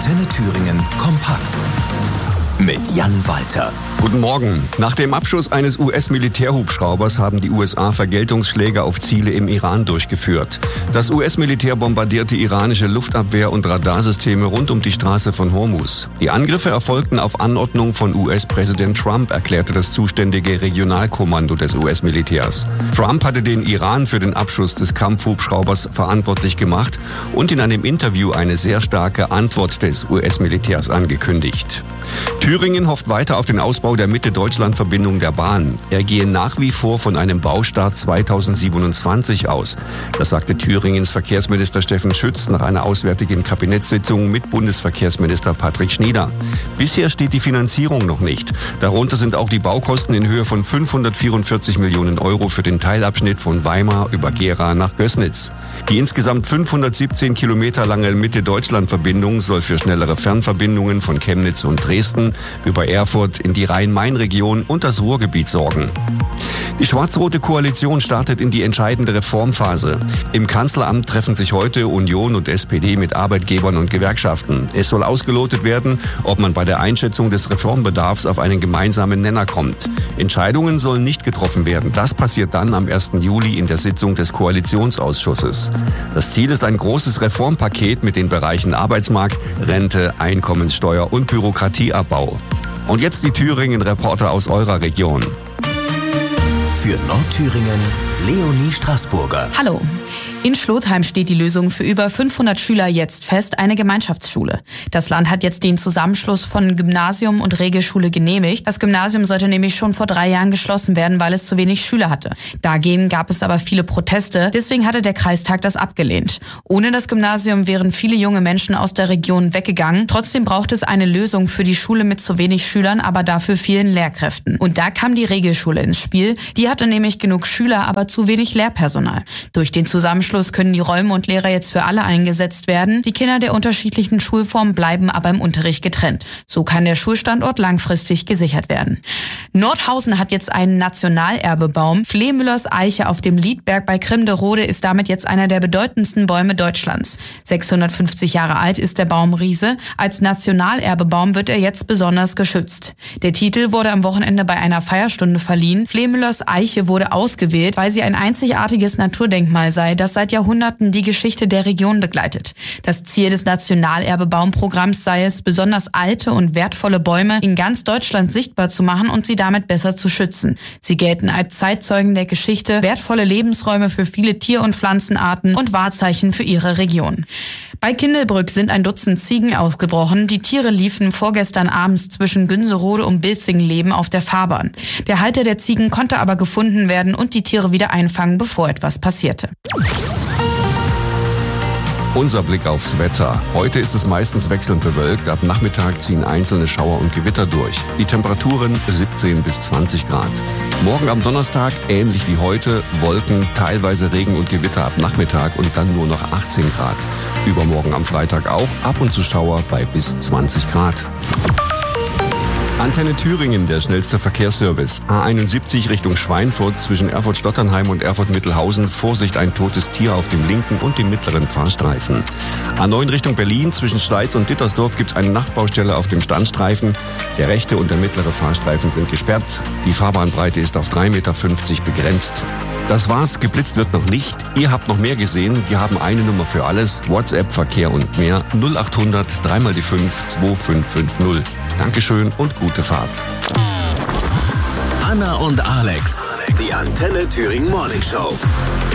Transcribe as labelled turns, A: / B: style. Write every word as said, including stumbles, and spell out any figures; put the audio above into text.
A: Antenne Thüringen kompakt mit Jan Walter.
B: Guten Morgen. Nach dem Abschuss eines U S-Militärhubschraubers haben die U S A Vergeltungsschläge auf Ziele im Iran durchgeführt. Das U S-Militär bombardierte iranische Luftabwehr- und Radarsysteme rund um die Straße von Hormuz. Die Angriffe erfolgten auf Anordnung von U S-Präsident Trump, erklärte das zuständige Regionalkommando des U S-Militärs. Trump hatte den Iran für den Abschuss des Kampfhubschraubers verantwortlich gemacht und in einem Interview eine sehr starke Antwort des U S-Militärs angekündigt. Thüringen hofft weiter auf den Ausbau der Mitte-Deutschland-Verbindung der Bahn. Er gehe nach wie vor von einem Baustart zweitausendsiebenundzwanzig aus. Das sagte Thüringens Verkehrsminister Steffen Schütz nach einer auswärtigen Kabinettssitzung mit Bundesverkehrsminister Patrick Schnieder. Bisher steht die Finanzierung noch nicht. Darunter sind auch die Baukosten in Höhe von fünfhundertvierundvierzig Millionen Euro für den Teilabschnitt von Weimar über Gera nach Gößnitz. Die insgesamt fünfhundertsiebzehn Kilometer lange Mitte-Deutschland-Verbindung soll für schnellere Fernverbindungen von Chemnitz und Dresden über Erfurt in die Rhein-Main-Region und das Ruhrgebiet sorgen. Die schwarz-rote Koalition startet in die entscheidende Reformphase. Im Kanzleramt treffen sich heute Union und S P D mit Arbeitgebern und Gewerkschaften. Es soll ausgelotet werden, ob man bei der Einschätzung des Reformbedarfs auf einen gemeinsamen Nenner kommt. Entscheidungen sollen nicht getroffen werden. Das passiert dann am ersten Juli in der Sitzung des Koalitionsausschusses. Das Ziel ist ein großes Reformpaket mit den Bereichen Arbeitsmarkt, Rente, Einkommenssteuer und Bürokratieabbau. Und jetzt die Thüringen-Reporter aus eurer Region.
A: Für Nordthüringen Leonie Straßburger.
C: Hallo. In Schlotheim steht die Lösung für über fünfhundert Schüler jetzt fest, eine Gemeinschaftsschule. Das Land hat jetzt den Zusammenschluss von Gymnasium und Regelschule genehmigt. Das Gymnasium sollte nämlich schon vor drei Jahren geschlossen werden, weil es zu wenig Schüler hatte. Dagegen gab es aber viele Proteste, deswegen hatte der Kreistag das abgelehnt. Ohne das Gymnasium wären viele junge Menschen aus der Region weggegangen. Trotzdem braucht es eine Lösung für die Schule mit zu wenig Schülern, aber dafür vielen Lehrkräften. Und da kam die Regelschule ins Spiel. Die hatte nämlich genug Schüler, aber zu wenig Lehrpersonal. Durch den Zusammenschluss können die Räume und Lehrer jetzt für alle eingesetzt werden. Die Kinder der unterschiedlichen Schulformen bleiben aber im Unterricht getrennt. So kann der Schulstandort langfristig gesichert werden. Nordhausen hat jetzt einen Nationalerbebaum. Flehmüllers Eiche auf dem Liedberg bei Krimderode ist damit jetzt einer der bedeutendsten Bäume Deutschlands. sechshundertfünfzig Jahre alt ist der Baumriese. Als Nationalerbebaum wird er jetzt besonders geschützt. Der Titel wurde am Wochenende bei einer Feierstunde verliehen. Flehmüllers Eiche wurde ausgewählt, weil sie ein einzigartiges Naturdenkmal sei, das seit Jahrhunderten die Geschichte der Region begleitet. Das Ziel des Nationalerbebaumprogramms sei es, besonders alte und wertvolle Bäume in ganz Deutschland sichtbar zu machen und sie damit besser zu schützen. Sie gelten als Zeitzeugen der Geschichte, wertvolle Lebensräume für viele Tier- und Pflanzenarten und Wahrzeichen für ihre Region. Bei Kindelbrück sind ein Dutzend Ziegen ausgebrochen. Die Tiere liefen vorgestern abends zwischen Günserode und Bilzingleben auf der Fahrbahn. Der Halter der Ziegen konnte aber gefunden werden und die Tiere wieder einfangen, bevor etwas passierte.
B: Unser Blick aufs Wetter. Heute ist es meistens wechselnd bewölkt. Ab Nachmittag ziehen einzelne Schauer und Gewitter durch. Die Temperaturen siebzehn bis zwanzig Grad. Morgen am Donnerstag ähnlich wie heute. Wolken, teilweise Regen und Gewitter ab Nachmittag und dann nur noch achtzehn Grad. Übermorgen am Freitag auch. Ab und zu Schauer bei bis zwanzig Grad. Antenne Thüringen, der schnellste Verkehrsservice. A einundsiebzig Richtung Schweinfurt zwischen Erfurt-Stotternheim und Erfurt-Mittelhausen. Vorsicht, ein totes Tier auf dem linken und dem mittleren Fahrstreifen. A neun Richtung Berlin zwischen Schleiz und Dittersdorf gibt es eine Nachtbaustelle auf dem Standstreifen. Der rechte und der mittlere Fahrstreifen sind gesperrt. Die Fahrbahnbreite ist auf drei Meter fünfzig begrenzt. Das war's, geblitzt wird noch nicht. Ihr habt noch mehr gesehen. Wir haben eine Nummer für alles. WhatsApp, Verkehr und mehr. null achthundert drei mal die fünf zwei fünf fünf null. Dankeschön und gute Fahrt.
A: Anna und Alex, die Antenne Thüringen Morning Show.